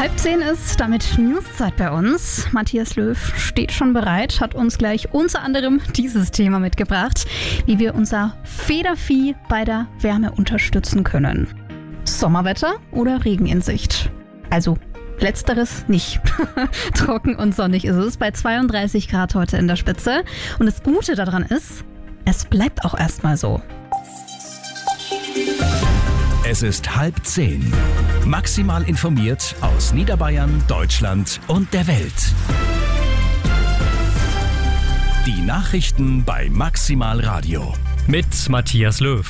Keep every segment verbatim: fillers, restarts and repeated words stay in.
Halb zehn ist damit Newszeit bei uns. Matthias Löw steht schon bereit, hat uns gleich unter anderem dieses Thema mitgebracht, wie wir unser Federvieh bei der Wärme unterstützen können. Sommerwetter oder Regen in Sicht? Also letzteres nicht. Trocken und sonnig ist es bei zweiunddreißig Grad heute in der Spitze. Und das Gute daran ist, es bleibt auch erstmal so. Es ist halb zehn. Maximal informiert aus Niederbayern, Deutschland und der Welt. Die Nachrichten bei Maximal Radio. Mit Matthias Löw.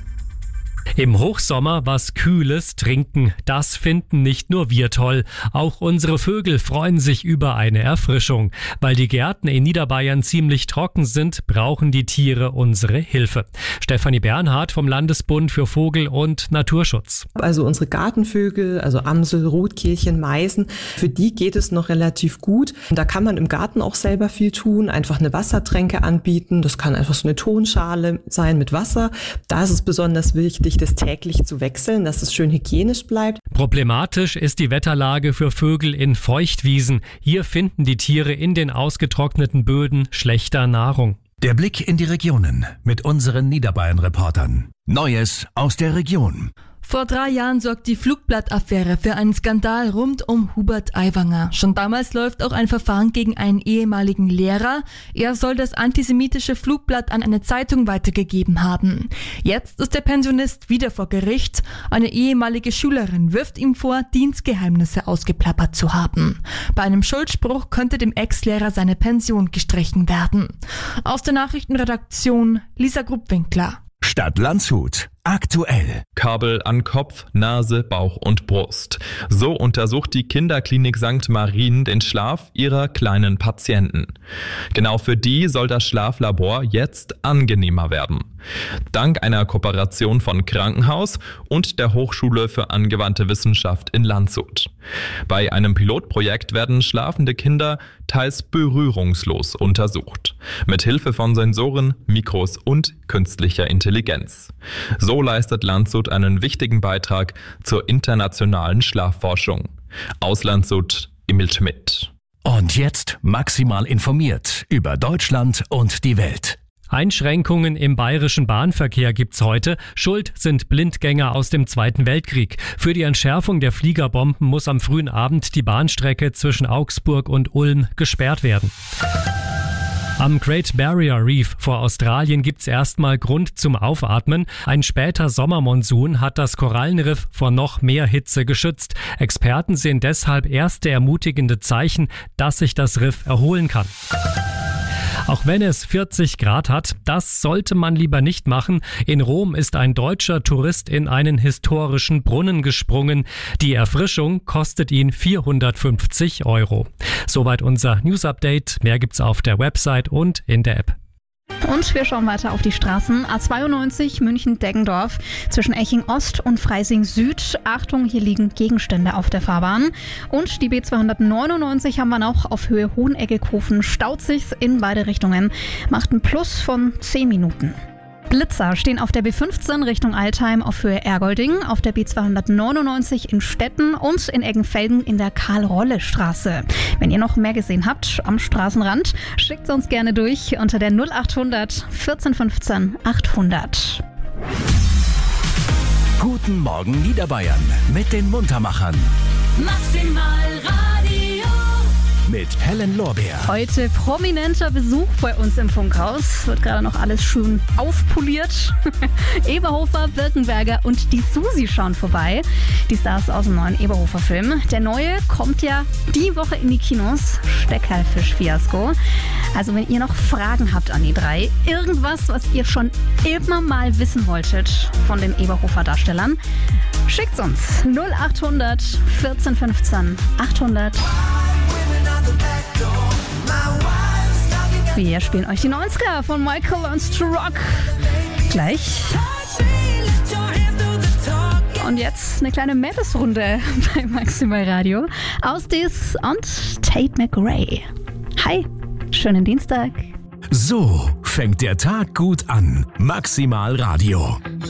Im Hochsommer was Kühles trinken, das finden nicht nur wir toll. Auch unsere Vögel freuen sich über eine Erfrischung. Weil die Gärten in Niederbayern ziemlich trocken sind, brauchen die Tiere unsere Hilfe. Stefanie Bernhard vom Landesbund für Vogel- und Naturschutz. Also unsere Gartenvögel, also Amsel, Rotkehlchen, Meisen, für die geht es noch relativ gut. Da kann man im Garten auch selber viel tun, einfach eine Wassertränke anbieten. Das kann einfach so eine Tonschale sein mit Wasser. Da ist es besonders wichtig, das täglich zu wechseln, dass es schön hygienisch bleibt. Problematisch ist die Wetterlage für Vögel in Feuchtwiesen. Hier finden die Tiere in den ausgetrockneten Böden schlechter Nahrung. Der Blick in die Regionen mit unseren Niederbayern-Reportern. Neues aus der Region. Vor drei Jahren sorgt die Flugblattaffäre für einen Skandal rund um Hubert Aiwanger. Schon damals läuft auch ein Verfahren gegen einen ehemaligen Lehrer. Er soll das antisemitische Flugblatt an eine Zeitung weitergegeben haben. Jetzt ist der Pensionist wieder vor Gericht. Eine ehemalige Schülerin wirft ihm vor, Dienstgeheimnisse ausgeplappert zu haben. Bei einem Schuldspruch könnte dem Ex-Lehrer seine Pension gestrichen werden. Aus der Nachrichtenredaktion Lisa Gruppwinkler. Stadt Landshut. Aktuell. Kabel an Kopf, Nase, Bauch und Brust. So untersucht die Kinderklinik Sankt Marien den Schlaf ihrer kleinen Patienten. Genau für die soll das Schlaflabor jetzt angenehmer werden. Dank einer Kooperation von Krankenhaus und der Hochschule für angewandte Wissenschaft in Landshut. Bei einem Pilotprojekt werden schlafende Kinder teils berührungslos untersucht. Mit Hilfe von Sensoren, Mikros und künstlicher Intelligenz. So leistet Landshut einen wichtigen Beitrag zur internationalen Schlafforschung. Aus Landshut, Emil Schmidt. Und jetzt maximal informiert über Deutschland und die Welt. Einschränkungen im bayerischen Bahnverkehr gibt's heute. Schuld sind Blindgänger aus dem Zweiten Weltkrieg. Für die Entschärfung der Fliegerbomben muss am frühen Abend die Bahnstrecke zwischen Augsburg und Ulm gesperrt werden. Am Great Barrier Reef vor Australien gibt's erstmal Grund zum Aufatmen. Ein später Sommermonsun hat das Korallenriff vor noch mehr Hitze geschützt. Experten sehen deshalb erste ermutigende Zeichen, dass sich das Riff erholen kann. Auch wenn es vierzig Grad hat, das sollte man lieber nicht machen. In Rom ist ein deutscher Tourist in einen historischen Brunnen gesprungen. Die Erfrischung kostet ihn vierhundertfünfzig Euro. Soweit unser News-Update. Mehr gibt's auf der Website und in der App. Und wir schauen weiter auf die Straßen. A zweiundneunzig München-Deggendorf zwischen Eching Ost und Freising Süd. Achtung, hier liegen Gegenstände auf der Fahrbahn. Und die B zweihundertneunundneunzig haben wir noch auf Höhe Hoheneggekofen. Staut sich's in beide Richtungen. Macht ein Plus von zehn Minuten. Blitzer stehen auf der B fünfzehn Richtung Altheim auf Höhe Ergolding, auf der B zweihundertneunundneunzig in Stetten und in Eggenfelden in der Karl-Rolle-Straße. Wenn ihr noch mehr gesehen habt am Straßenrand, schickt es uns gerne durch unter der null achthundert vierzehn fünfzehn achthundert. Guten Morgen Niederbayern mit den Muntermachern. Maximal Radio. Mit Helen Lorbeer. Heute prominenter Besuch bei uns im Funkhaus. Wird gerade noch alles schön aufpoliert. Eberhofer, Birkenberger und die Susi schauen vorbei. Die Stars aus dem neuen Eberhofer-Film. Der neue kommt ja die Woche in die Kinos. Steckerlfisch-Fiasko. Also wenn ihr noch Fragen habt an die drei, irgendwas, was ihr schon immer mal wissen wolltet von den Eberhofer-Darstellern, schickt's uns. null achthundert vierzehn fünfzehn achthundert. Wir spielen euch die neunziger von Michael Learns to Rock. Gleich. Und jetzt eine kleine Meeresrunde bei Maximal Radio. Aus dies und Tate McRae. Hi, schönen Dienstag. So fängt der Tag gut an. Maximal Radio.